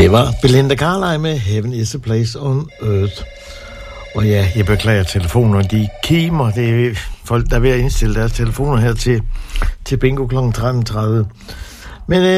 Det var Belinda Carlisle med Heaven is a Place on Earth. Og ja, jeg beklager telefoner, de kimer. Det er folk, der er ved at indstille deres telefoner her til bingo kl. 13.30. Men